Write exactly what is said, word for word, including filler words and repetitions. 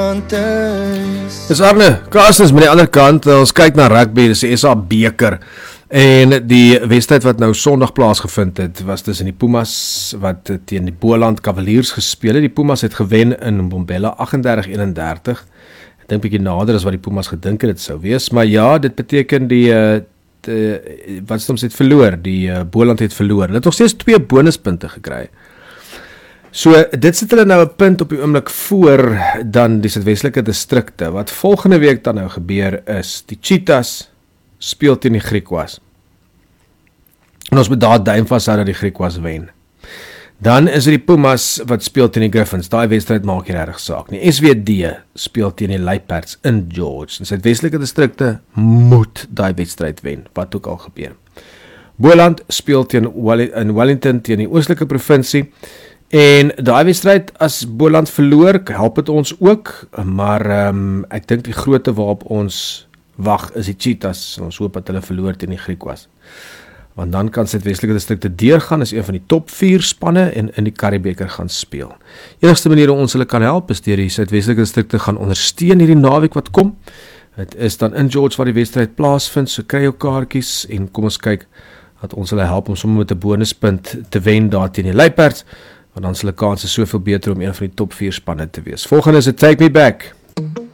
Dis Arne Carstens met die ander kant. Ons kyk na rugby, dis die S A beker. En die wedstryd wat nou Sondag plaasgevind het, was tussen die Pumas wat teen die Boland Cavaliers gespeel het. Die Pumas het gewen in Mbombela agt en dertig eenendertig. Ek dink bietjie nader as wat die Pumas gedink het dit sou wees, maar ja, dit beteken die die, wat soms het verloor, die uh, Boland het verloor. Hulle het nog steeds twee bonuspunte gekry. So, dit sit hulle nou 'n punt op die oomblik voor dan die Suidwestelike distrikte. Wat volgende week dan nou gebeur is, die Cheetahs speel teen die Griquas. En ons moet daar duim vashou dat die Griquas wen. Dan is er die Pumas wat speel teen die Griffins. Daai wedstryd maak nie regtig saak nie. S W D speel teen die Luiperds in George. En Suidwestelike distrikte moet daai wedstryd wen, wat ook al gebeur. Boland speel teen in Wellington teen die Oostelike provinsie. En daai wedstryd, as Boland verloor, help dit ons ook, maar um, ek dink die grootte waarop ons wag is die Cheetahs. Ons hoop dat hulle verloor teen die Griquas. Want dan kan Suidwestelike distrikte deurgaan as een van die top vier spanne en in die Currie-beker gaan speel. Enigste manier hoe ons hulle kan help is deur die Suidwestelike distrikte gaan ondersteun hierdie naweek wat kom. Het is dan in George waar die wedstryd plaasvind, so kry jou kaartjies en kom ons kyk dat ons hulle help om sommer met 'n bonuspunt te wen daar teen die Luiperds. Want dan is hulle kanse soveel beter om een van die top vier spanne te wees. Volgende is het Take Me Back.